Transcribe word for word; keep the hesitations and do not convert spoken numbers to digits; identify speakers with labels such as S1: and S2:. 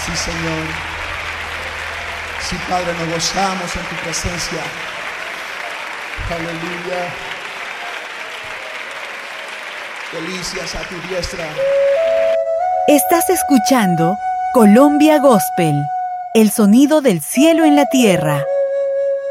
S1: Sí, Señor. Sí, Padre, nos gozamos en tu presencia. Aleluya. Delicias a tu diestra.
S2: Estás escuchando Colombia Gospel, el sonido del cielo en la tierra.